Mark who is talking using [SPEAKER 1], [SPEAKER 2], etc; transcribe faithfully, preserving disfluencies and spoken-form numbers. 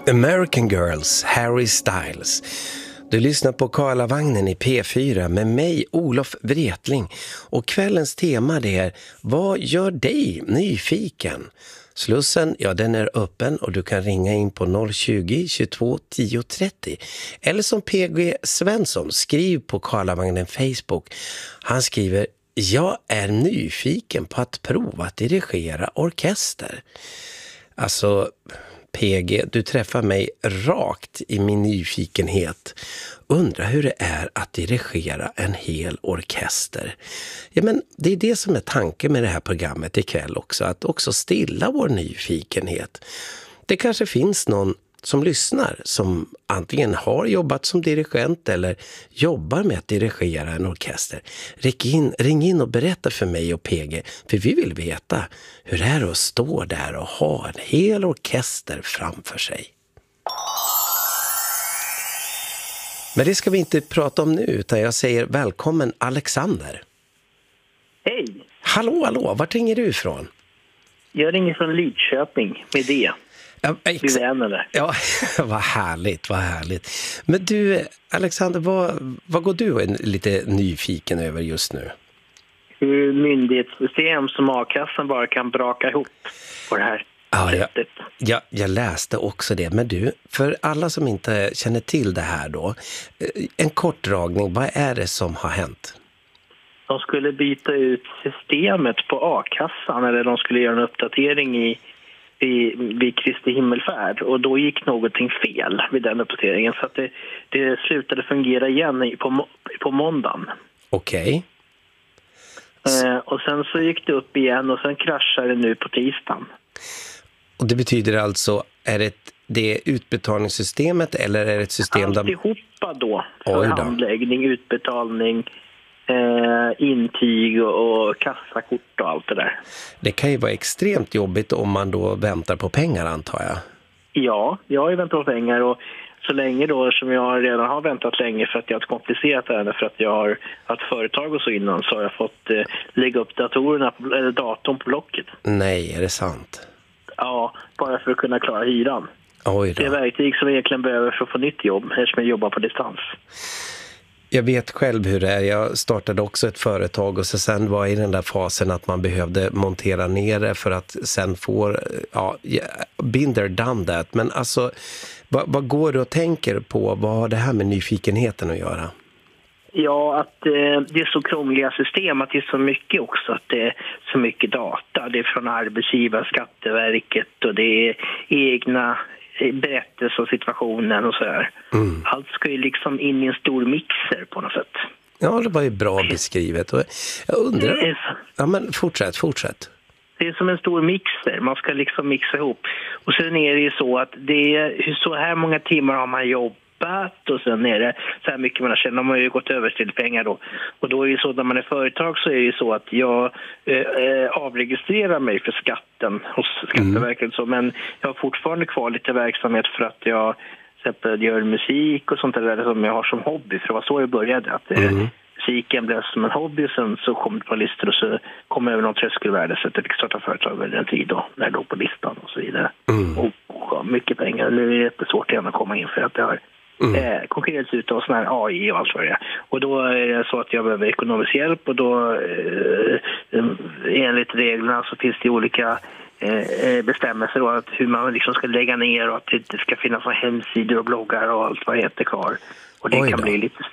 [SPEAKER 1] American Girls, Harry Styles. Du lyssnar på Karlavagnen i P fyra med mig, Olof Wretling. Och kvällens tema det är: vad gör dig nyfiken? Slussen, ja den är öppen och du kan ringa in på noll tjugo, tjugotvå, tio trettio. Eller som P G Svensson, skriv på Karlavagnen Facebook. Han skriver: jag är nyfiken på att prova att dirigera orkester. Alltså P G, du träffar mig rakt i min nyfikenhet. Undrar hur det är att dirigera en hel orkester. Ja, men det är det som är tanken med det här programmet ikväll också. Att också stilla vår nyfikenhet. Det kanske finns någon som lyssnar som antingen har jobbat som dirigent eller jobbar med att dirigera en orkester. Ring in, ring in och berätta för mig och P G, för vi vill veta hur det är att stå där och ha en hel orkester framför sig. Men det ska vi inte prata om nu, utan jag säger välkommen Alexander.
[SPEAKER 2] Hej!
[SPEAKER 1] Hallå, hallå, vart ringer du ifrån?
[SPEAKER 2] Jag ringer från Lidköping med det.
[SPEAKER 1] Ja, ex-
[SPEAKER 2] eller?
[SPEAKER 1] ja, vad härligt, vad härligt. Men du, Alexander, vad, vad går du lite nyfiken över just nu?
[SPEAKER 2] Hur myndighetssystem som A-kassan bara kan braka ihop på det här
[SPEAKER 1] ja,
[SPEAKER 2] sättet.
[SPEAKER 1] Jag, jag, jag läste också det. Men du, för alla som inte känner till det här då, en kort dragning, vad är det som har hänt?
[SPEAKER 2] De skulle byta ut systemet på A-kassan, eller de skulle göra en uppdatering i vid, vid Kristi himmelfärd, och då gick någonting fel vid den uppdateringen, så att det, det slutade fungera igen på, på måndagen.
[SPEAKER 1] Okej.
[SPEAKER 2] Okay. Eh, och sen så gick det upp igen och sen kraschade det nu på tisdagen.
[SPEAKER 1] Och det betyder alltså, är det det utbetalningssystemet eller är det ett system där...
[SPEAKER 2] Alltihopa då, för handläggning, utbetalning, Eh, intyg och, och kassakort och allt det där.
[SPEAKER 1] Det kan ju vara extremt jobbigt om man då väntar på pengar, antar jag.
[SPEAKER 2] Ja, jag har ju väntat på pengar, och så länge då som jag redan har väntat länge för att jag har ett komplicerat ärende, för att jag har haft företag och så innan, så har jag fått eh, lägga upp datorerna, eller datorn på blocket.
[SPEAKER 1] Nej, är det sant?
[SPEAKER 2] Ja, bara för att kunna klara hyran.
[SPEAKER 1] Oj då.
[SPEAKER 2] Det är verktyg som jag egentligen behöver för att få nytt jobb, eftersom jag jobbar på distans.
[SPEAKER 1] Jag vet själv hur det är. Jag startade också ett företag och så sen var jag i den där fasen att man behövde montera ner det för att sen få, ja, been there, done that. Men alltså, vad, vad går du och tänker på? Vad har det här med nyfikenheten att göra?
[SPEAKER 2] Ja, att eh, det är så krångliga system, att det är så mycket också, att det är så mycket data. Det är från arbetsgivare, Skatteverket, och det är egna berättelser och situationen och sådär. Mm. Allt ska ju liksom in i en stor mixer på något sätt.
[SPEAKER 1] Ja, det var ju bra beskrivet. Och jag undrar... Ja, men fortsätt, fortsätt.
[SPEAKER 2] Det är som en stor mixer. Man ska liksom mixa ihop. Och sen är det ju så att det är så här många timmar har man jobbat, och sen är det så här mycket man har känt. De har ju gått över till pengar då. Och då är det så, när man är företag så är det ju så att jag eh, avregistrerar mig för skatten hos Skatteverket. Mm. Så, men jag har fortfarande kvar lite verksamhet för att jag till exempel gör musik och sånt där som jag har som hobby. För det var så jag började. Att, eh, mm. musiken blev som en hobby, sen så kom det på listor och så kom jag över någon tröskelvärde, så att jag fick starta företag under en tid då, när jag låg på listan och så vidare. Mm. Och, och mycket pengar. Nu är det jättesvårt igen att komma in för att det har Mm. Eh, konkurrerats ut av sån här A I och allt vad det är. Och då är det så att jag behöver ekonomisk hjälp, och då eh, enligt reglerna så finns det olika eh, bestämmelser då, att hur man liksom ska lägga ner, och att det ska finnas hemsidor och bloggar och allt vad heter kvar. Och det kan bli lite